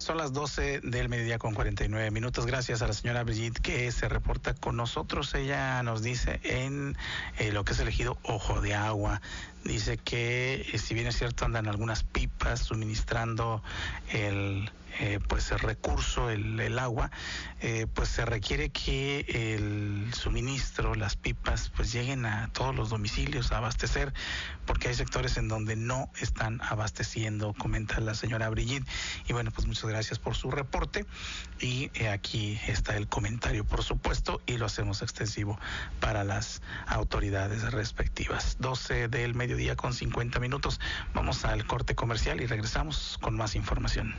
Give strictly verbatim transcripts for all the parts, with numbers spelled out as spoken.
Son las doce del mediodía con cuarenta y nueve minutos. Gracias a la señora Brigitte que se reporta con nosotros. Ella nos dice en eh, lo que es el ejido Ojo de Agua. Dice que eh, si bien es cierto andan algunas pipas suministrando el eh, pues el recurso, el, el agua, eh, pues se requiere que el suministro, las pipas, pues lleguen a todos los domicilios a abastecer, porque hay sectores en donde no están abasteciendo, comenta la señora Brigitte. Y bueno, pues muchas gracias por su reporte. Y eh, aquí está el comentario, por supuesto, y lo hacemos extensivo para las autoridades respectivas. doce del mediodía con cincuenta minutos. Vamos al corte comercial y regresamos con más información.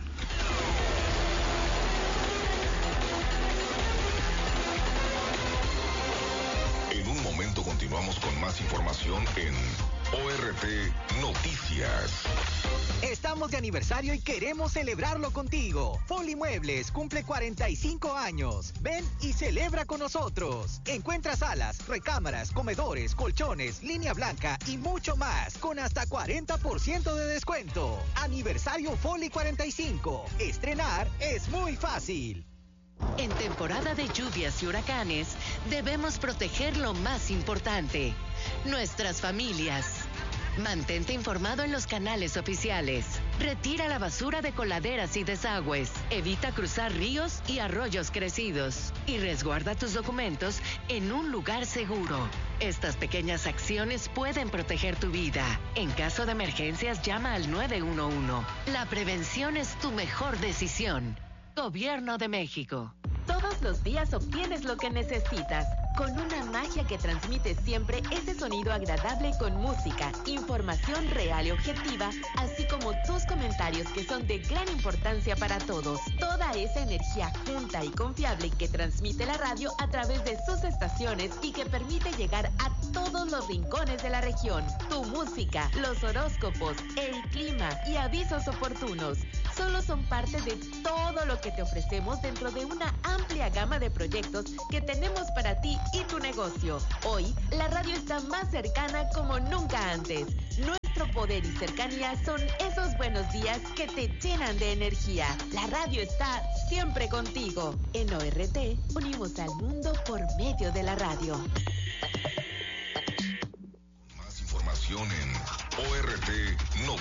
En un momento continuamos con más información en O R T Noticias. Estamos de aniversario y queremos celebrarlo contigo. Foli Muebles cumple cuarenta y cinco años. Ven y celebra con nosotros. Encuentra salas, recámaras, comedores, colchones, línea blanca y mucho más con hasta cuarenta por ciento de descuento. Aniversario Foli cuarenta y cinco. Estrenar es muy fácil. En temporada de lluvias y huracanes, debemos proteger lo más importante, nuestras familias. Mantente informado en los canales oficiales. Retira la basura de coladeras y desagües. Evita cruzar ríos y arroyos crecidos. Y resguarda tus documentos en un lugar seguro. Estas pequeñas acciones pueden proteger tu vida. En caso de emergencias, llama al nueve uno uno. La prevención es tu mejor decisión. Gobierno de México. Todos los días obtienes lo que necesitas, con una magia que transmite siempre ese sonido agradable con música, información real y objetiva, así como tus comentarios que son de gran importancia para todos. Toda esa energía junta y confiable que transmite la radio a través de sus estaciones y que permite llegar a todos los rincones de la región. Tu música, los horóscopos, el clima y avisos oportunos solo son parte de todo lo que te ofrecemos dentro de una amplia gama de proyectos que tenemos para ti y tu negocio. Hoy, la radio está más cercana como nunca antes. Nuestro poder y cercanía son esos buenos días que te llenan de energía. La radio está siempre contigo. En O R T, unimos al mundo por medio de la radio. Más información en O R T Noticias.